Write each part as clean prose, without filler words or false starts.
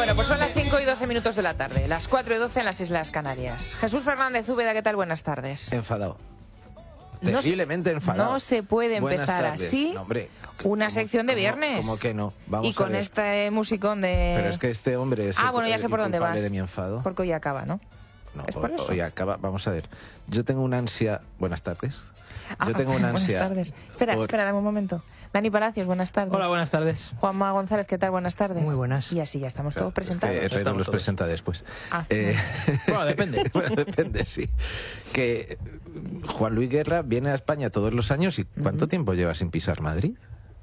Bueno, pues son las 5:12 de la tarde, las 4:12 en las Islas Canarias. Jesús Fernández Úbeda, ¿qué tal? Buenas tardes. Enfadado. Terriblemente enfadado. No se puede empezar así no, hombre, una sección de viernes. ¿Cómo que no? Vamos y con a ver. este musicón de... Pero es que este hombre es bueno, ya sé por dónde vas. de mi enfado. Porque hoy acaba, ¿no? No, ¿Es por eso? hoy acaba. Vamos a ver. Yo tengo una ansia... Buenas tardes. Yo tengo una ansia... Buenas tardes. Espera, dame un momento. Dani Palacios, buenas tardes. Hola, buenas tardes. Juanma González, ¿qué tal? Buenas tardes. Muy buenas. Y así ya estamos todos presentados. Herrero los presenta después. Bueno, depende. Bueno, depende, sí. Que Juan Luis Guerra viene a España todos los años y ¿cuánto tiempo lleva sin pisar Madrid?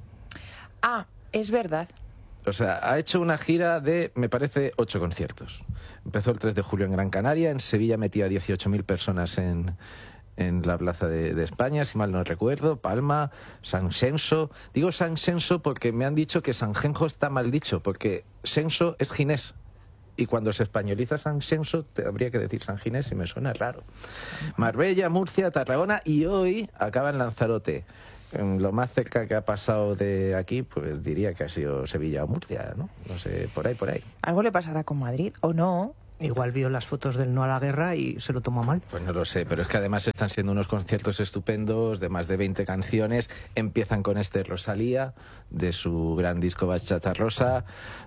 Es verdad. O sea, ha hecho una gira de, me parece, 8 conciertos. Empezó el 3 de julio en Gran Canaria, en Sevilla metía 18.000 personas en la Plaza de España, si mal no recuerdo, Palma, San Xenxo. Digo San Xenxo porque me han dicho que San Genjo está mal dicho, porque Xenxo es ginés. Y cuando se españoliza San Xenxo, habría que decir San Ginés y me suena raro. Marbella, Murcia, Tarragona y hoy acaba en Lanzarote. Lo más cerca que ha pasado de aquí, pues diría que ha sido Sevilla o Murcia, ¿no? No sé, por ahí. ¿Algo le pasará con Madrid o no? Igual vio las fotos del no a la guerra y se lo tomó mal. Pues no lo sé, pero es que además están siendo unos conciertos estupendos de más de 20 canciones. Empiezan con este Rosalía, de su gran disco Bachata Rosa.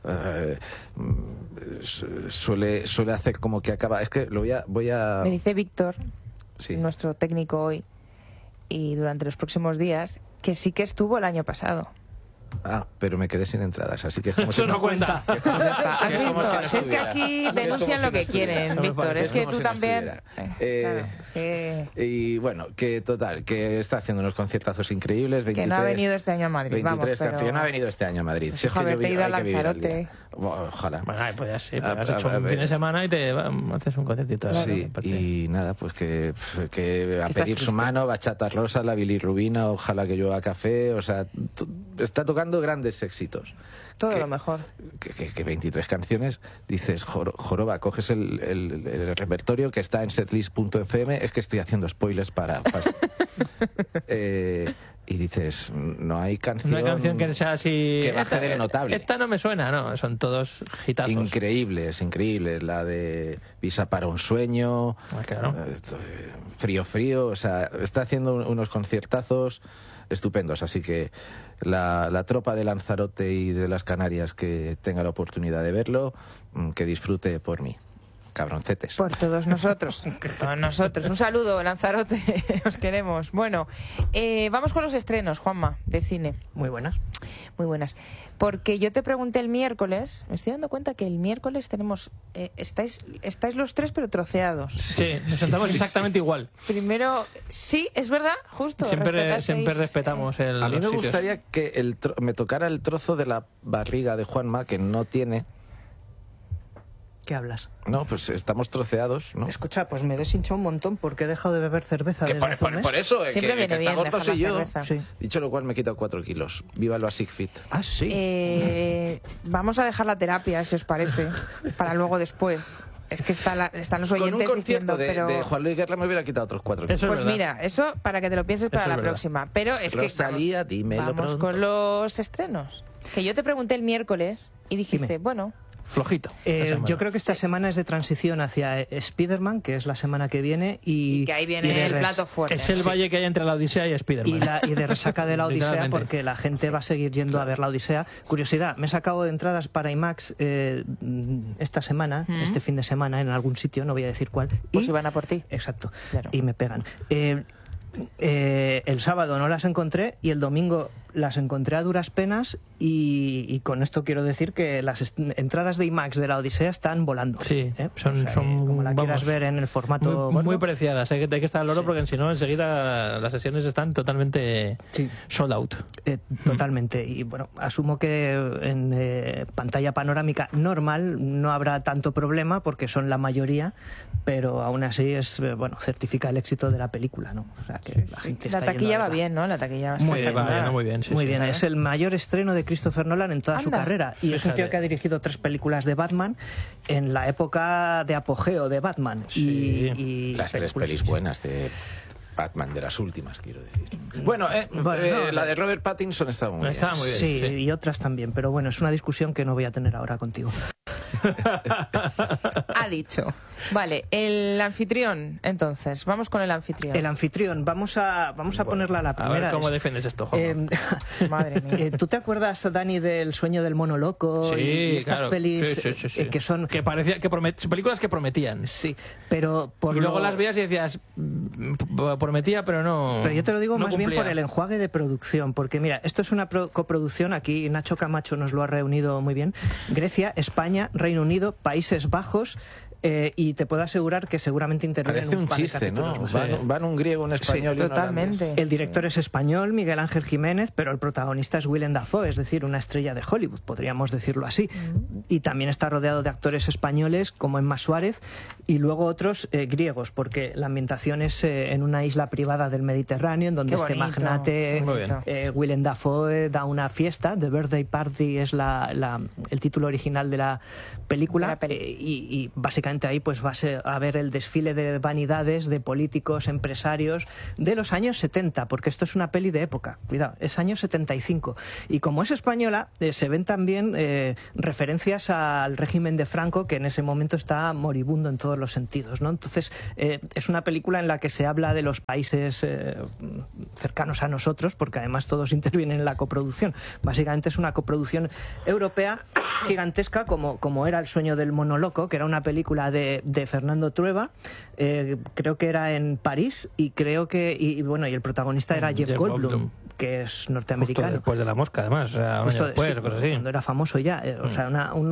Suele hacer como que acaba... Es que lo voy a... Me dice Víctor, Sí. nuestro técnico hoy, y durante los próximos días, que sí que estuvo el año pasado. Pero me quedé sin entradas, así que es como Eso si no cuenta. ¿Has visto? como si no Si es que estuviera. aquí Es denuncian como lo si que no quieren, estuviera. Víctor. Es que como tú si no también... estuviera. Claro, es que... Y bueno, que total, que está haciendo unos conciertazos increíbles. 23, Que no ha venido este año a Madrid, 23 vamos, pero... canciones, no ha venido este año a Madrid. Pues Si es que haberte ido a hay que vivir al Lanzarote. día. Ojalá. Bueno, podías ser, Ah, has hecho a un ver. fin de semana y te haces un conciertito. Sí, y nada, pues que a Estás pedir su triste. mano, Bachata Rosa, la bilirrubina, Ojalá que llueva café, o sea, está tocando grandes éxitos. Todo lo mejor. Que 23 canciones, dices, joroba, coges el repertorio que está en setlist.fm, es que estoy haciendo spoilers para y dices, no hay canción... No hay canción que sea así... que baje del notable. Esta no me suena, no, son todos hitazos. Increíbles, la de Visa para un sueño, Claro. Frío, o sea, está haciendo unos conciertazos estupendos, así que la tropa de Lanzarote y de las Canarias que tenga la oportunidad de verlo, que disfrute por mí. Cabroncetes. Por todos nosotros. Todos nosotros. Un saludo, Lanzarote. Os queremos. Bueno, vamos con los estrenos, Juanma, de cine. Muy buenas. Muy buenas. Porque yo te pregunté el miércoles, me estoy dando cuenta que el miércoles tenemos... estáis los tres, pero troceados. Sí, nos sentamos exactamente igual. Primero, sí, es verdad, justo. Siempre respetasteis, respetamos el A mí me los sitios. gustaría que me tocara el trozo de la barriga de Juanma, que no tiene. ¿Qué hablas? No, pues estamos troceados, ¿no? Escucha, pues me deshinchado un montón porque he dejado de beber cerveza desde hace un mes. Por eso, Siempre que viene está bien gordo dejar soy la yo. cerveza. Sí. Dicho lo cual, me he quitado 4 kilos. Viva el Basic Fit. Ah, sí. Vamos a dejar la terapia, si os parece, para luego después. Es que están los Con un oyentes concierto diciendo, pero... de Juan Luis Guerra me hubiera quitado otros 4 kilos. Eso es Pues verdad. mira, eso para que te lo pienses para Eso la es verdad. próxima. Pero es que Rosalía, dímelo vamos pronto. con los estrenos. Que yo te pregunté el miércoles y dijiste, Dime. bueno, Flojito. esta semana. Yo creo que esta semana es de transición hacia Spider-Man, que es la semana que viene. y que ahí y viene de el res- plato fuerte. Es el valle que hay entre la Odisea y Spiderman. Y de resaca de la Odisea, Literalmente. porque la gente va a seguir yendo a ver la Odisea. Curiosidad, me he sacado de entradas para IMAX esta semana, este fin de semana, en algún sitio, no voy a decir cuál. Pues iban a por ti. Exacto, Claro. y me pegan. El sábado no las encontré y el domingo las encontré a duras penas y con esto quiero decir que las entradas de IMAX de la Odisea están volando. Sí, son, O sea, son como la vamos, quieras ver en el formato muy gordo. preciadas. Hay que estar al loro Sí. porque si no, enseguida las sesiones están totalmente Sí. sold out. Totalmente. Y bueno, asumo que en pantalla panorámica normal no habrá tanto problema porque son la mayoría, pero aún así es certifica el éxito de la película, ¿no? O sea, que la gente La está yendo taquilla a va verla. bien, ¿no? La taquilla va Muy Sí, bien, va ¿verdad? yendo muy bien. Sí, Muy sí. bien, es el mayor estreno de Christopher Nolan en toda su Anda. carrera y es un tío Fíjate. que ha dirigido 3 películas de Batman en la época de apogeo de Batman. Sí. y Las 3 películas, pelis sí. buenas de Batman, de las últimas, quiero decir. Bueno, Bueno, no, la de Robert Pattinson estaba muy bien. Estaba muy bien. Sí, sí. y otras también, pero bueno, es una discusión que no voy a tener ahora contigo. Ha dicho. Vale, el anfitrión, entonces. Vamos con el anfitrión. El anfitrión, vamos a ponerla a la A primera. ver cómo defiendes esto, Juan. Madre mía. ¿Tú te acuerdas, Dani, del Sueño del mono loco? Sí, y estas claro. pelis Sí. que son... Que parecía, películas que prometían. Sí, pero por Y luego lo- las veías y decías, prometía, pero no. Pero yo te lo digo no más bien cumplía. por el enjuague de producción, porque mira, esto es una coproducción, aquí Nacho Camacho nos lo ha reunido muy bien, Grecia, España, Reino Unido, Países Bajos, y te puedo asegurar que seguramente intervienen Parece un par de chiste, ¿no? capítulos más. Van un griego, un español y un totalmente. holandés. El director es español, Miguel Ángel Jiménez, pero el protagonista es Willem Dafoe, es decir, una estrella de Hollywood, podríamos decirlo así. Y también está rodeado de actores españoles como Emma Suárez y luego otros griegos, porque la ambientación es en una isla privada del Mediterráneo, en donde Qué este bonito. magnate Muy bien. Willem Dafoe da una fiesta. The Birthday Party es el título original de la película, De la peli. y básicamente ahí pues vas a ver el desfile de vanidades de políticos, empresarios de los años 70, porque esto es una peli de época, cuidado, es años 75. Y como es española, se ven también referencias al régimen de Franco, que en ese momento está moribundo en todos los sentidos, ¿no? Entonces, es una película en la que se habla de los países cercanos a nosotros, porque además todos intervienen en la coproducción. Básicamente es una coproducción europea gigantesca, como era El sueño del mono loco, que era una película de Fernando Trueba, creo que era en París, y creo que y el protagonista era Jeff Goldblum, que es Justo norteamericano. después de La Mosca, además. O sea, un Justo, año después, sí, cosas así. cuando era famoso ya. O sea,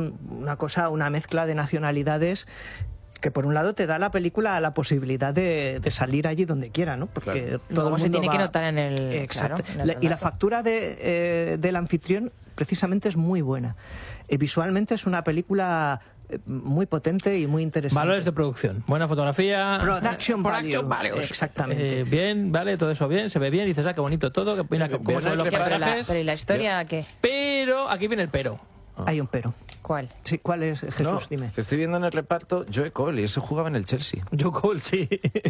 una mezcla de nacionalidades que por un lado te da la película la posibilidad de salir allí donde quiera, ¿no? Porque Claro. todo Luego el se mundo tiene que va- notar en el... Exacto. claro, en el Y la relato. factura del anfitrión precisamente es muy buena. Visualmente es una película muy potente y muy interesante. Valores de producción. Buena fotografía. Production value. Exactamente. Bien, vale, todo eso bien, se ve bien, dices, qué bonito todo, que mira cómo se ven los Pero personajes. ¿y la historia qué? Pero aquí viene el pero. Hay un pero. ¿Cuál? Sí, ¿cuál es, Jesús? No, Dime. que estoy viendo en el reparto Joe Cole y ese jugaba en el Chelsea. Joe Cole, sí.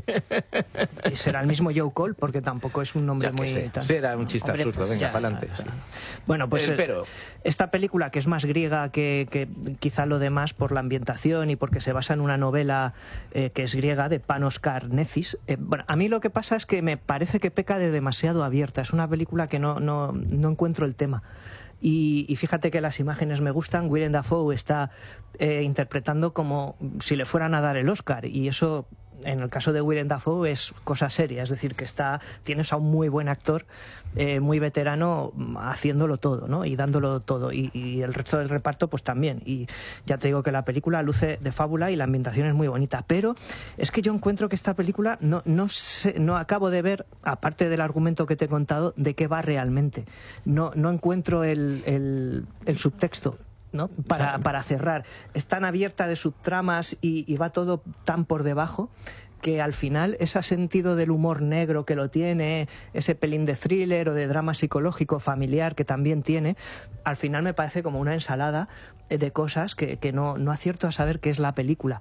Y será el mismo Joe Cole, porque tampoco es un nombre Ya que muy... sé. tal. Sí, era un chiste Hombre, absurdo. pues Venga, ya. para adelante. Sí. Bueno, pues Pero esta película, que es más griega que quizá lo demás por la ambientación y porque se basa en una novela que es griega, de Panos Karnezis, bueno, a mí lo que pasa es que me parece que peca de demasiado abierta. Es una película que no encuentro el tema. Y fíjate que las imágenes me gustan. Willem Dafoe está interpretando como si le fueran a dar el Oscar, y eso, en el caso de Willem Dafoe, es cosa seria. Es decir, que tienes a un muy buen actor, muy veterano, haciéndolo todo, ¿no? Y dándolo todo. Y el resto del reparto, pues también. Y ya te digo que la película luce de fábula y la ambientación es muy bonita. Pero es que yo encuentro que esta película no acabo de ver, aparte del argumento que te he contado, de qué va realmente. No encuentro el subtexto, ¿no? Para cerrar. Es tan abierta de subtramas y va todo tan por debajo, que al final ese sentido del humor negro que lo tiene, ese pelín de thriller o de drama psicológico familiar que también tiene, al final me parece como una ensalada de cosas que no acierto a saber qué es la película.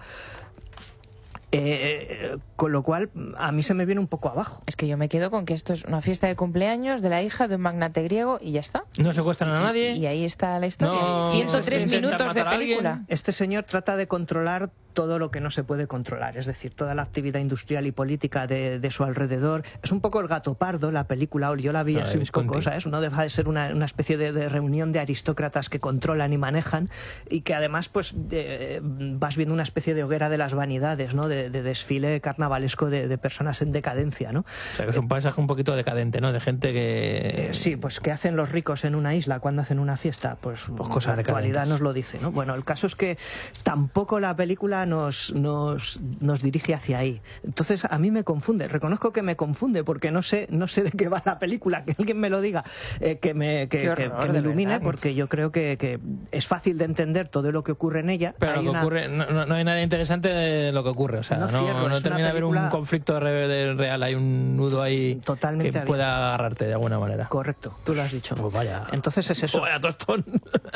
Con lo cual, a mí se me viene un poco abajo. Es que yo me quedo con que esto es una fiesta de cumpleaños de la hija de un magnate griego y ya está. No secuestran a nadie. Y ahí está la historia. No, 103 intentan minutos de matar a alguien. película. Este señor trata de controlar todo lo que no se puede controlar, es decir, toda la actividad industrial y política de su alrededor. Es un poco el Gato Pardo, la película, yo la vi así un poco, ¿sabes? No deja de ser una especie de reunión de aristócratas que controlan y manejan, y que además pues vas viendo una especie de hoguera de las vanidades, ¿no? De desfile carnavalesco de personas en decadencia, ¿no? O sea, que es un paisaje un poquito decadente, ¿no? De gente que... Sí, pues ¿qué hacen los ricos en una isla cuando hacen una fiesta? Pues cosas la actualidad decadentes. nos lo dice, ¿no? Bueno, el caso es que tampoco la película nos dirige hacia ahí. Entonces a mí me confunde, reconozco que me confunde, porque no sé de qué va la película, que alguien me lo diga, que me ilumine, verdad. porque yo creo que es fácil de entender todo lo que ocurre en ella. Pero Hay lo que una- ocurre, no hay nada interesante de lo que ocurre. O sea, No cierro, no es termina de una haber un película- conflicto real, hay un nudo ahí Totalmente que abierto. pueda agarrarte de alguna manera. Correcto, tú lo has dicho. Pues vaya. Entonces es eso, Vaya tostón.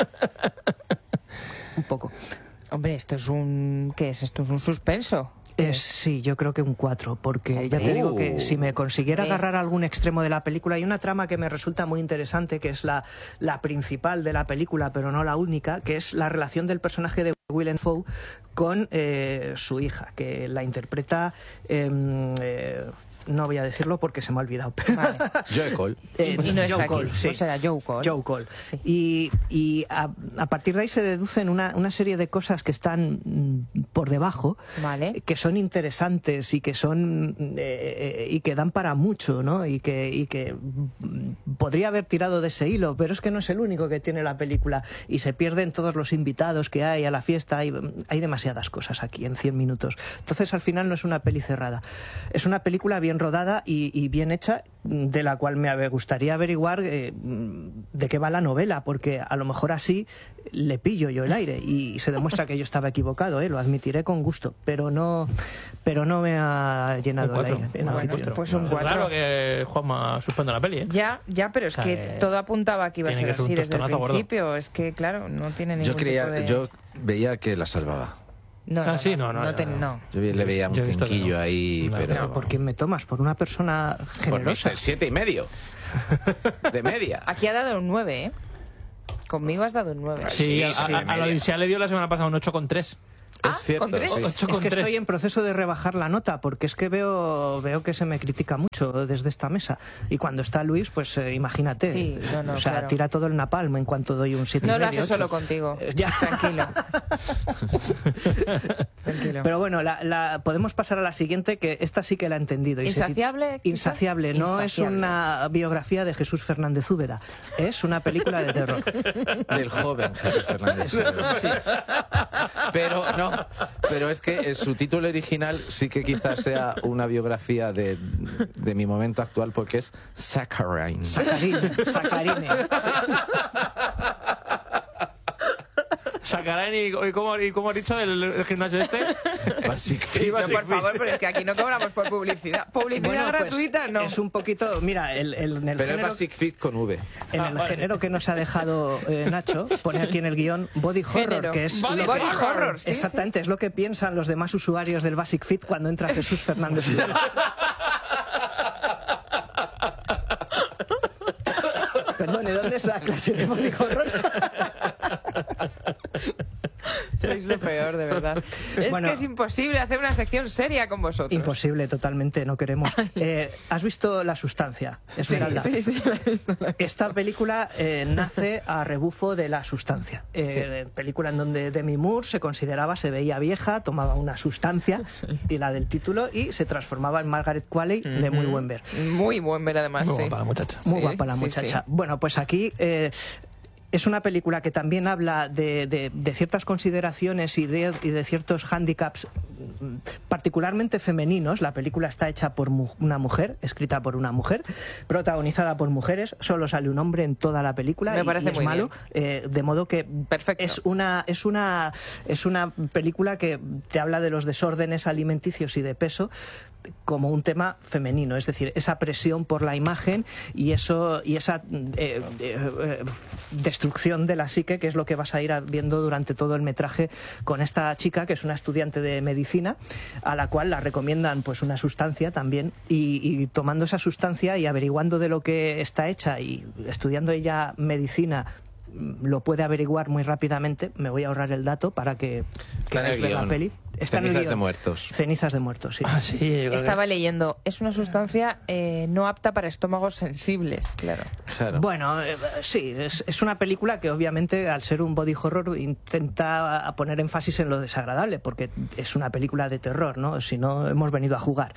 un poco. Hombre, esto es un... ¿Qué es? Esto es un suspenso. Sí, yo creo que un 4, porque ya te Hombre. digo que si me consiguiera Hombre. agarrar algún extremo de la película, hay una trama que me resulta muy interesante, que es la principal de la película, pero no la única, que es la relación del personaje de Willem Dafoe con su hija, que la interpreta... no voy a decirlo porque se me ha olvidado. Vale. Joe Cole. Y no está Joe aquí, Cole, sí. pues será Joe Cole. Joe Cole. Sí. Y a partir de ahí se deducen una serie de cosas que están por debajo, Vale. que son interesantes y que son y que dan para mucho, ¿no? Y que podría haber tirado de ese hilo, pero es que no es el único que tiene la película y se pierden todos los invitados que hay a la fiesta. Hay demasiadas cosas aquí en 100 minutos. Entonces al final no es una peli cerrada. Es una película bien rodada y bien hecha, de la cual me gustaría averiguar de qué va la novela, porque a lo mejor así le pillo yo el aire y se demuestra que yo estaba equivocado, lo admitiré con gusto, pero no me ha llenado el aire. Bueno, pues un 4. Claro que Juanma suspende la peli, ¿eh? Ya, pero es que todo apuntaba a que iba a tiene ser que ser un así desde el tostonazo gordo. principio. Es que, claro, no tiene ningún tipo de... Yo veía que la salvaba. No. Yo le veía un Yo he visto que cinquillo no. ahí, No. pero... ¿Por quién me tomas? ¿Por una persona Por generosa? Mr. 7,5. De media. Aquí ha dado un 9, ¿eh? Conmigo has dado un 9. Sí, Sí, a la Odisea le dio la semana pasada un 8,3. Es cierto. ¿con 3? sí. 8,3. Es que estoy en proceso de rebajar la nota, porque es que veo que se me critica mucho desde esta mesa. Y cuando está Luis, pues imagínate. Sí, no, o sea, claro. tira todo el napalm en cuanto doy un 7,5. No lo hace 8. solo contigo. Ya. Tranquilo. Tranquilo. Pero bueno, podemos pasar a la siguiente, que esta sí que la he entendido. Y ¿Insaciable, quizá? Insaciable. No es Insaciable. una biografía de Jesús Fernández Úbeda. Es una película de terror. Del joven Jesús Fernández. Sí. Pero es que su título original sí que quizás sea una biografía de mi momento actual, porque es Saccharine. Sacarine. Sacarán y cómo has dicho el gimnasio este. Basic Fit. No, por favor, pero es que aquí no cobramos por publicidad. ¿Publicidad Bueno, pues, gratuita? No. Es un poquito... Mira, en el Pero es género... Basic Fit con V. En el género que nos ha dejado Nacho, pone aquí en el guión body horror, Género. que es Body lo que- horror, sí, exactamente, es lo que piensan los demás usuarios del Basic Fit cuando entra Jesús Fernández. Perdone, ¿dónde es la clase de body horror? Sois lo peor, de verdad. Es Bueno. que es imposible hacer una sección seria con vosotros. Imposible, totalmente, no queremos. ¿Has visto La Sustancia, Esmeralda? Sí, la he visto. Esta película nace a rebufo de La Sustancia. Película en donde Demi Moore se veía vieja, tomaba una sustancia, y la del título, y se transformaba en Margaret Qualley, de muy buen ver. Muy buen ver, además, Muy sí. guapa la muchacha. Muy Sí, guapa la sí, muchacha. sí. Bueno, pues aquí es una película que también habla de ciertas consideraciones y de ciertos hándicaps particularmente femeninos. La película está hecha por una mujer, escrita por una mujer, protagonizada por mujeres. Solo sale un hombre en toda la película. Me parece y es muy malo. De modo que Perfecto. es una película que te habla de los desórdenes alimenticios y de peso como un tema femenino, es decir, esa presión por la imagen y esa destrucción de la psique, que es lo que vas a ir viendo durante todo el metraje con esta chica, que es una estudiante de medicina, a la cual la recomiendan pues una sustancia también, y tomando esa sustancia y averiguando de lo que está hecha y estudiando ella medicina, lo puede averiguar muy rápidamente. Me voy a ahorrar el dato para que Está en el veáis la guión. peli. Está en el Cenizas guión. de muertos. Cenizas de muertos, sí. Ah, sí. yo creo que- Estaba leyendo, es una sustancia no apta para estómagos sensibles, claro. Claro. Bueno, sí, es una película que obviamente al ser un body horror intenta poner énfasis en lo desagradable, porque es una película de terror, ¿no? Si no, hemos venido a jugar.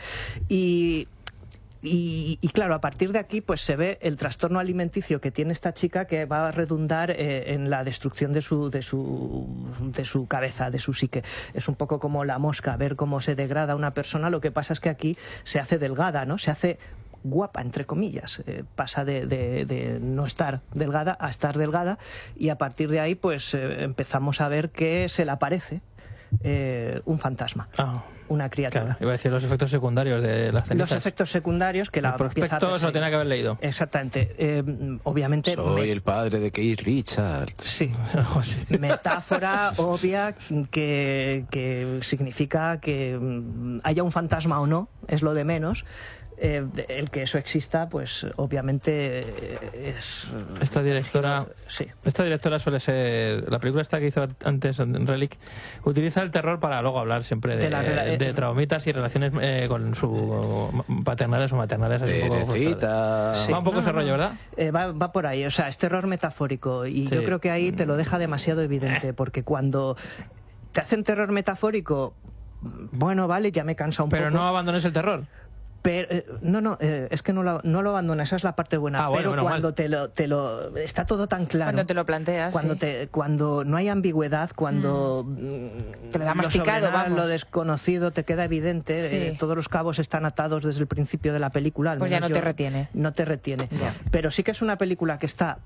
Y claro, a partir de aquí pues se ve el trastorno alimenticio que tiene esta chica, que va a redundar en la destrucción de su cabeza, de su psique. Es un poco como la mosca, ver cómo se degrada una persona. Lo que pasa es que aquí se hace delgada, ¿no? Se hace guapa, entre comillas. Pasa de no estar delgada a estar delgada, y a partir de ahí pues empezamos a ver que se le aparece un fantasma, Ah, una criatura. claro. Iba a decir los efectos secundarios de las cenizas. Los efectos secundarios que la El prospecto empieza a se lo perseguir. tenía que haber leído. Exactamente. Obviamente Soy el padre de Keith Richards. sí. Oh, sí. Metáfora obvia que significa que haya un fantasma o no, es lo de menos. el que eso exista, pues obviamente es... Esta directora suele ser... La película esta que hizo antes, Relic, utiliza el terror para luego hablar siempre de traumitas y relaciones con su paternales o maternales. Así un poco Sí, va un poco ese rollo, ¿verdad? Va por ahí, o sea, es terror metafórico y yo creo que ahí te lo deja demasiado evidente, porque cuando te hacen terror metafórico, bueno, vale, ya me cansa un poco. Pero no abandones el terror. Pero, es que no lo abandona, esa es la parte buena. Pero cuando te lo está todo tan claro, cuando te lo planteas, cuando no hay ambigüedad, cuando te lo da masticado, lo desconocido te queda evidente, todos los cabos están atados desde el principio de la película, pues ya no te retiene. No te retiene. Yeah. Pero sí que es una película que está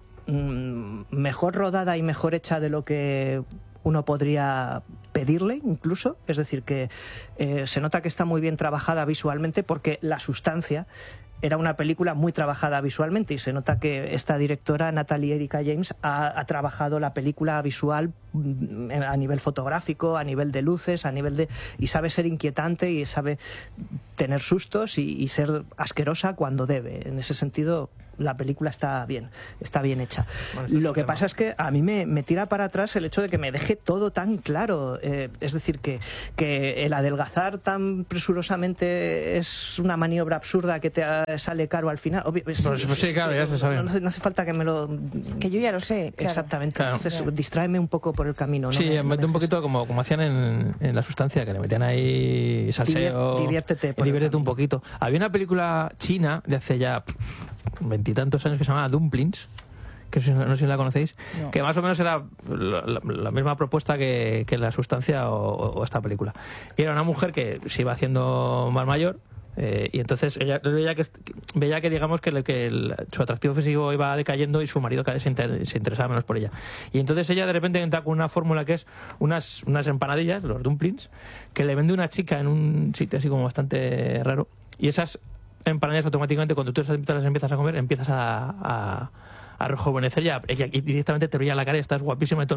mejor rodada y mejor hecha de lo que uno podría pedirle incluso, es decir, que se nota que está muy bien trabajada visualmente, porque La Sustancia era una película muy trabajada visualmente y se nota que esta directora, Natalie Erika James, ha trabajado la película visual a nivel fotográfico, a nivel de luces, y sabe ser inquietante y sabe tener sustos y ser asquerosa cuando debe. En ese sentido, la película está bien hecha. Bueno, lo que pasa es que a mí me tira para atrás el hecho de que me deje todo tan claro. Es decir, que el adelgazar tan presurosamente es una maniobra absurda que te sale caro al final. Pues sí, claro, ya se sabe. No hace falta que me lo... Que yo ya lo sé. Claro. Exactamente. Claro. Entonces, distráeme un poco por el camino. Sí, mete un poquito como hacían en La Sustancia, que le metían ahí salseo. Diviértete un poquito. Había una película china de hace ya 20 y tantos años que se llamaba Dumplings, que no sé si la conocéis, que más o menos era la misma propuesta que La Sustancia o esta película. Y era una mujer que se iba haciendo más mayor, y entonces ella veía que digamos que su atractivo físico iba decayendo y su marido cada vez se interesaba menos por ella. Y entonces ella de repente entra con una fórmula que es unas empanadillas, los dumplings, que le vende una chica en un sitio así como bastante raro, y esas empanadillas automáticamente, cuando tú las empiezas a comer, empiezas a rejuvenecer y directamente te brilla la cara y estás guapísima y todo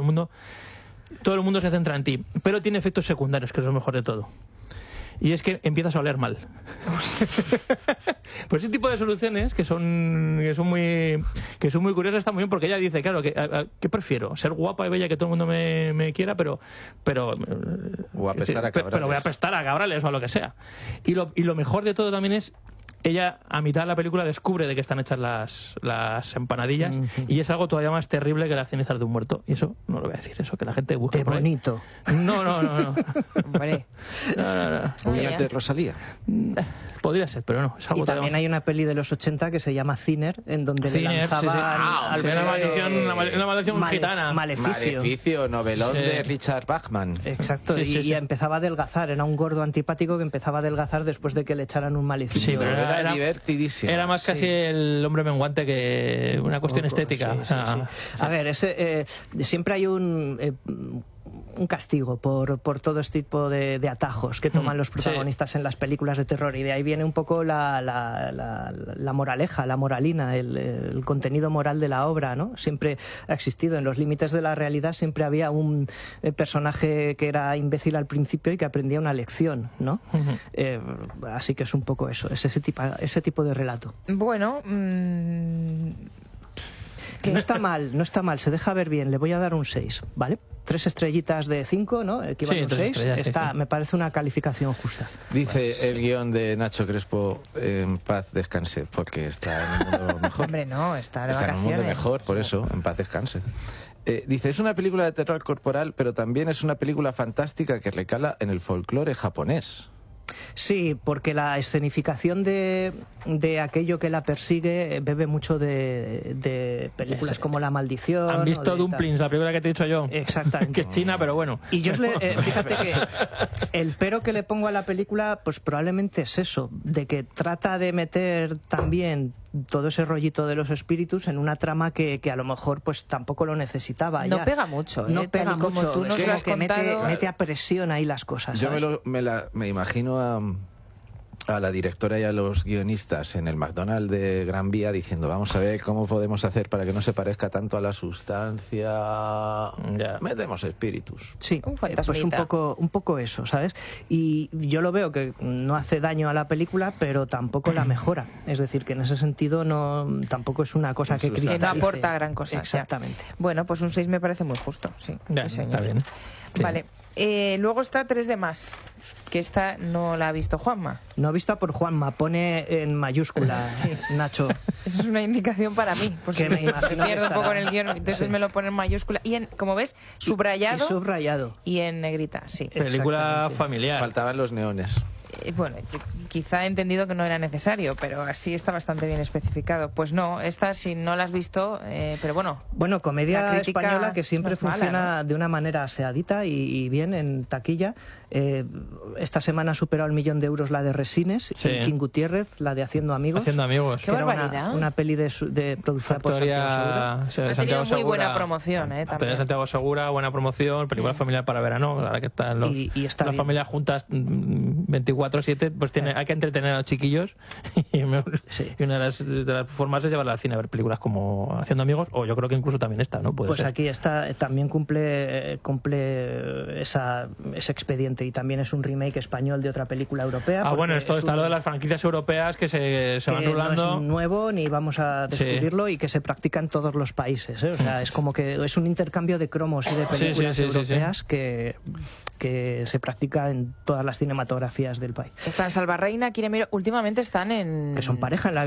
el mundo se centra en ti, pero tiene efectos secundarios, que es lo mejor de todo. Y es que empiezas a oler mal. Pues ese tipo de soluciones que son muy curiosas están muy bien, porque ella dice, claro, ¿qué prefiero? Ser guapa y bella, que todo el mundo me quiera, pero o apestar a cabrales. Pero voy a apestar a cabrales o a lo que sea. Y lo mejor de todo también es, ella a mitad de la película descubre de qué están hechas las empanadillas, y es algo todavía más terrible que las cenizas de un muerto. Y eso no lo voy a decir, eso que la gente busque. ¡Qué bonito! No. Hombre. No. ¿Uñas de Rosalía? Podría ser, pero no. Es algo y también hay una peli de los 80 que se llama Thinner, en donde le lanzaban una maldición gitana. Maleficio, novelón de Richard Bachman. Exacto, y empezaba a adelgazar. Era un gordo antipático que empezaba a adelgazar después de que le echaran un maleficio. Sí, pero era divertidísimo. Era más casi el hombre menguante que una cuestión estética. A ver, siempre hay un castigo por todo este tipo de atajos que toman los protagonistas en las películas de terror, y de ahí viene un poco la moraleja, la moralina, el contenido moral de la obra, ¿no? Siempre ha existido. En los límites de la realidad siempre había un personaje que era imbécil al principio y que aprendía una lección, ¿no? Así que es un poco eso, es ese tipo de relato. Bueno, no está mal, se deja ver bien. Le voy a dar un 6, ¿vale? 3 estrellitas de 5, ¿no? Equivale a un 6. Me parece una calificación justa. Dice el guión de Nacho Crespo, en paz descanse, porque está en un mundo mejor. Hombre, no, está de vacaciones. Está en un mundo mejor, por eso, en paz descanse. Dice, es una película de terror corporal, pero también es una película fantástica que recala en el folclore japonés. Sí, porque la escenificación de aquello que la persigue bebe mucho de películas como La Maldición. ¿Han visto Dumplings, la película que te he dicho yo? Exactamente. Que es china, pero bueno. Y yo fíjate que el pero que le pongo a la película, pues probablemente es eso, de que trata de meter también todo ese rollito de los espíritus en una trama que a lo mejor pues tampoco lo necesitaba. No pega mucho, no pega mucho, como tú nos lo has que contado. Mete a presión ahí las cosas. Yo me imagino a la directora y a los guionistas en el McDonald's de Gran Vía diciendo, vamos a ver cómo podemos hacer para que no se parezca tanto a la sustancia. Ya. Metemos espíritus. Sí, Un pues fantasmita. un poco eso, ¿sabes? Y yo lo veo que no hace daño a la película, pero tampoco la mejora. Es decir, que en ese sentido tampoco es una cosa que Eso está Que cristalice. no aporta gran cosa. ya. Exactamente. Bueno, pues un 6 me parece muy justo, sí. Ya, Sí, señor. está bien. Sí. Vale. Luego está 3 de más, que esta no la ha visto Juanma. No vista por Juanma, pone en mayúscula, Nacho. Eso es una indicación para mí, pues Que me imagino que pierdo un poco en estará. el guión, entonces Sí. me lo pone en mayúscula y como ves, subrayado Y subrayado. y en negrita, sí. Película Exactamente. familiar. Faltaban los neones. Bueno, quizá he entendido que no era necesario, pero así está bastante bien especificado. Pues no, esta si no la has visto, pero bueno. Bueno, La comedia crítica española que siempre no es mala, funciona de una manera aseadita y bien en taquilla. Esta semana ha superado el 1.000.000 de euros la de Resines, Sí. y King Gutiérrez, la de Haciendo Amigos. Haciendo amigos. Qué que era barbaridad. una peli de producida por Santiago Segura. Factoría Ha tenido muy buena promoción, Factoría también. Santiago Segura, buena promoción, película familiar para verano, ahora que están Y está las bien. familias juntas 24/7, pues hay que entretener a los chiquillos y Sí. y una de las formas es llevarla al cine a ver películas como Haciendo Amigos, o yo creo que incluso también esta, ¿no? Puede Pues ser. aquí está, también cumple ese expediente, y también es un remake español de otra película europea. Ah, bueno, porque esto es está un- lo de las franquicias europeas que se van que rulando. no es nuevo ni vamos a Sí. descubrirlo, y que se practica en todos los países, ¿eh? O sea, es como que es un intercambio de cromos y de Sí, películas sí, sí, sí, europeas que se practica en todas las cinematografías del país. Está en Salvarreina, Quiremiro, últimamente están en... Que son pareja en la